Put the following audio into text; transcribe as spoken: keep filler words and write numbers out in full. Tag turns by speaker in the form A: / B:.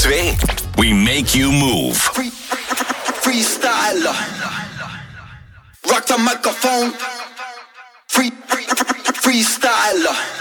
A: twee. We make you move.
B: Free, freestyler. Rock the microphone. Free, free, freestyler.